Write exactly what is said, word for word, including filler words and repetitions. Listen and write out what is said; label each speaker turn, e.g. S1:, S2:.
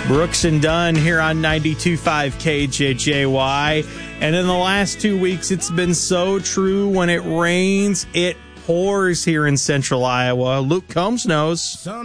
S1: Brooks and Dunn here on ninety-two point five K J J Y. And in the last two weeks, it's been so true. When it rains, it pours here in central Iowa. Luke Combs knows.